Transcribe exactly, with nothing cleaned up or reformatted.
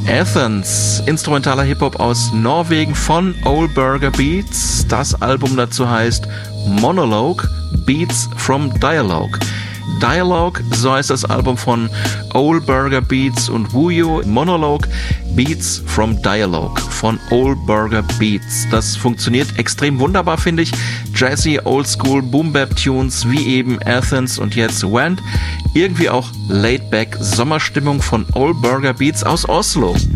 Athens, instrumentaler Hip-Hop aus Norwegen von Ol Burger Beats. Das Album dazu heißt Monologue, Beats from Dialogue. Dialogue, so heißt das Album von Ol Burger Beats und Wuyo. Monologue, Beats from Dialogue von Ol Burger Beats. Das funktioniert extrem wunderbar, finde ich. Jazzy, Oldschool, Boom-Bap-Tunes wie eben Athens und jetzt Went. Irgendwie auch Laid-Back Sommerstimmung von Ol Burger Beats aus Oslo.